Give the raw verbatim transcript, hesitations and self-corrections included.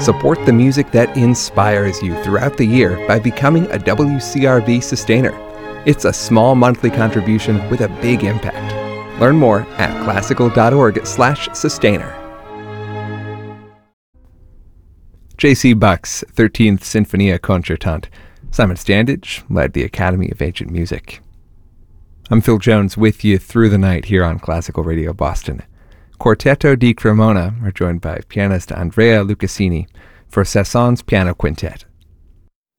Support the music that inspires you throughout the year by becoming a W C R V sustainer. It's a small monthly contribution with a big impact. Learn more at classical.org slash sustainer. J C Bach's thirteenth Sinfonia Concertante. Simon Standage led the Academy of Ancient Music. I'm Phil Jones with you through the night here on Classical Radio Boston. Quartetto di Cremona are joined by pianist Andrea Lucasini for Sasson's Piano Quintet.